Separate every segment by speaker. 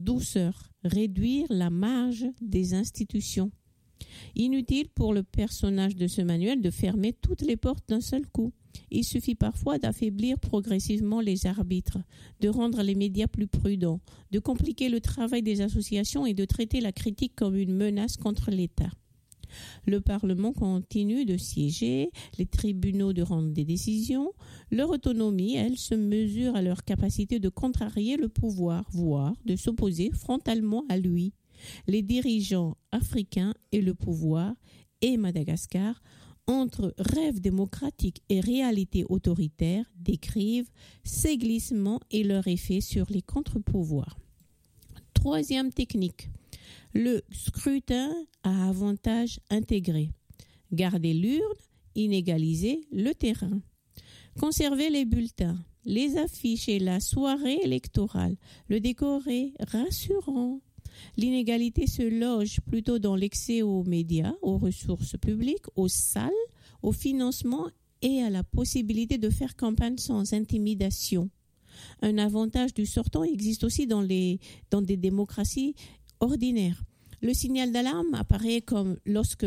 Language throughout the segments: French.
Speaker 1: douceur, réduire la marge des institutions. Inutile pour le personnage de ce manuel de fermer toutes les portes d'un seul coup. Il suffit parfois d'affaiblir progressivement les arbitres, de rendre les médias plus prudents, de compliquer le travail des associations et de traiter la critique comme une menace contre l'État. Le Parlement continue de siéger, les tribunaux de rendre des décisions. Leur autonomie, elle, se mesure à leur capacité de contrarier le pouvoir, voire de s'opposer frontalement à lui. Les dirigeants africains et le pouvoir, et Madagascar, entre rêve démocratique et réalité autoritaire, décrivent ces glissements et leur effet sur les contre-pouvoirs. Troisième technique, le scrutin à avantage intégré. Garder l'urne, inégaliser le terrain. Conserver les bulletins, les affiches et la soirée électorale. Le décor est rassurant. L'inégalité se loge plutôt dans l'excès aux médias, aux ressources publiques, aux salles, au financement et à la possibilité de faire campagne sans intimidation. Un avantage du sortant existe aussi dans des démocraties ordinaires. Le signal d'alarme apparaît lorsque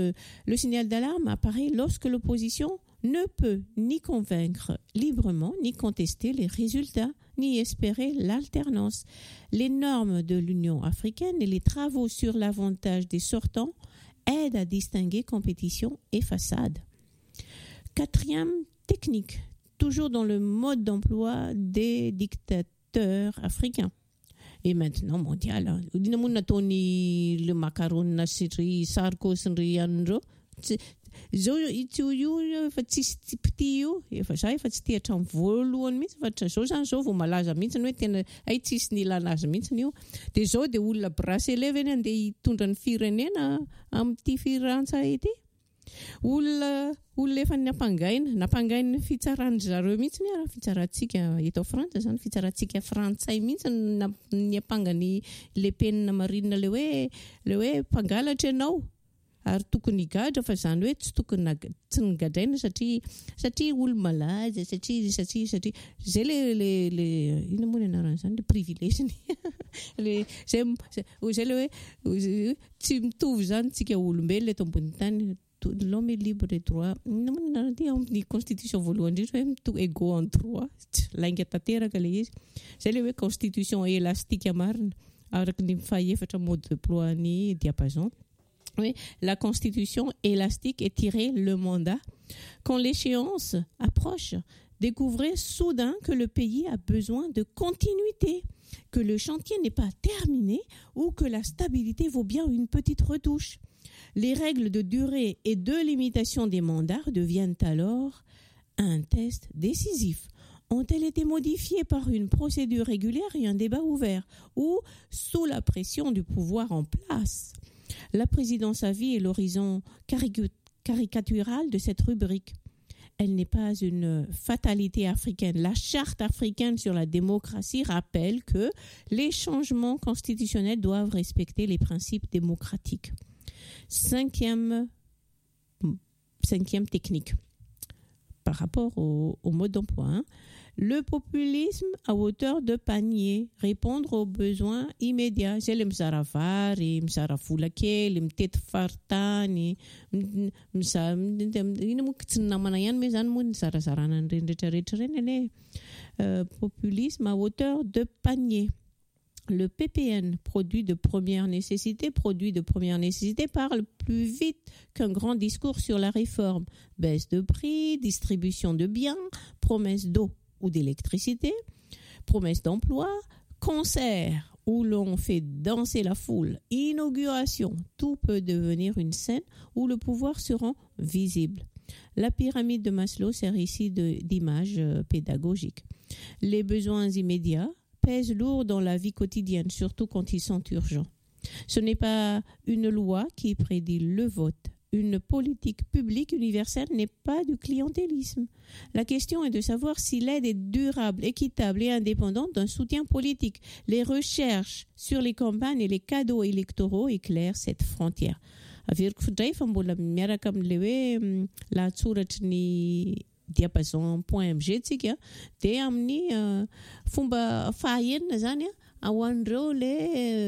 Speaker 1: l'opposition ne peut ni convaincre librement, ni contester les résultats, ni espérer l'alternance. Les normes de l'Union africaine et les travaux sur l'avantage des sortants aident à distinguer compétition et façade. Quatrième technique, toujours dans le mode d'emploi des dictateurs africains. Et maintenant mondial. Le macaron zao io efa tsisy petit io efa za efa tsy tia hatramin'ny voalohany mihitsy fa zao zany zao vao malaza mihitsy hoe tena tsisy nilana azy mihitsy io dia zao dia olona bracelet veny andeha hitondra ny firenena amin'ity Frantsa ity olona efa napangaina ny fitsaran'ny zareo mihitsy ny fitsarantsika eto Frantsa zany fitsarantsika frantsay mihitsy ny apangany Le Pen Marine le hoe mpangalatra ianao ary tokony higadra fa zany hoe tsy tokony tsy nigadraina satria olo malaza satria zay le ino moa ny anarany zany le privilège zay le hoe tsy mitovy zany tsika olombelona eto ambony tany l'homme est libre et droit ny constitution voalohany indrindra hoe égaux en droit lainga tanteraka le izy zay le hoe constitution élastique marina araky ny fahaefatra mode d'emploi ny diapason. Oui, la constitution élastique étirait le mandat. Quand l'échéance approche, découvrez soudain que le pays a besoin de continuité, que le chantier n'est pas terminé ou que la stabilité vaut bien une petite retouche. Les règles de durée et de limitation des mandats deviennent alors un test décisif. Ont-elles été modifiées par une procédure régulière et un débat ouvert ou sous la pression du pouvoir en place? La présidence à vie est l'horizon caricatural de cette rubrique. Elle n'est pas une fatalité africaine. La charte africaine sur la démocratie rappelle que les changements constitutionnels doivent respecter les principes démocratiques. Cinquième technique par rapport au mode d'emploi. Le populisme à hauteur de panier, répondre aux besoins immédiats. J'ai le mzaravary, mzaravola kely, mitety faritany, ino moa tsy namana ihany me zany moa ny zarazarana reny rehetrarehetra reny populisme à hauteur de panier. Le PPN, produit de première nécessité, parle plus vite qu'un grand discours sur la réforme. Baisse de prix, distribution de biens, promesse d'eau ou d'électricité, promesse d'emploi, concert où l'on fait danser la foule, inauguration, tout peut devenir une scène où le pouvoir se rend visible. La pyramide de Maslow sert ici d'image pédagogique. Les besoins immédiats pèsent lourd dans la vie quotidienne, surtout quand ils sont urgents. Ce n'est pas une loi qui prédit le vote. Une politique publique universelle n'est pas du clientélisme. La question est de savoir si l'aide est durable, équitable et indépendante d'un soutien politique. Les recherches sur les campagnes et les cadeaux électoraux éclairent cette frontière. Averiko findray fa mbola miaraka amin'le hoe lahatsoratry ny diapason.mg tsika dia amin'ny fomba fahaenina zany ho an'ireo le